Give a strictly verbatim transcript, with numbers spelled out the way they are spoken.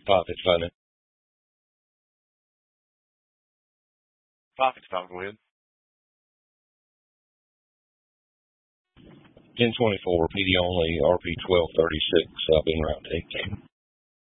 Profit funding. Profit, Tom, go ahead. ten twenty-four, P D only, R P twelve thirty-six, I've been route eighteen.